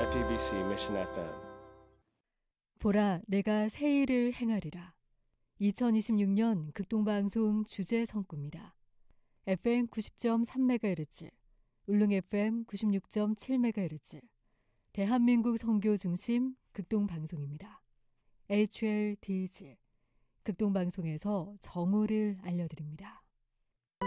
FEBC Mission FM. 보라, 내가 새 일을 행하리라. 2026년 극동방송 주제 성구입니다. FM 90.3MHz, 울릉 FM 96.7MHz, 대한민국 선교 중심 극동방송입니다. HLDG, 극동방송에서 정오를 알려드립니다.